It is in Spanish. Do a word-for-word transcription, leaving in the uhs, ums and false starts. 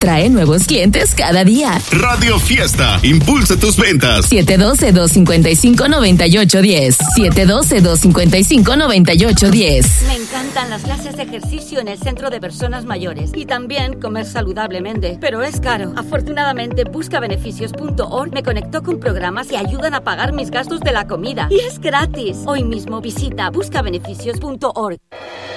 Trae nuevos clientes cada día. Radio Fiesta, impulsa tus ventas. siete uno dos, dos cinco cinco, nueve ocho uno cero. siete uno dos, dos cinco cinco, nueve ocho uno cero. Me encantan las clases de ejercicio en el centro de personas mayores y también comer saludablemente, pero es caro. Afortunadamente, busca beneficios punto org me conectó con programas que ayudan a pagar mis gastos de la comida y es gratis. Hoy mismo visita busca beneficios punto org.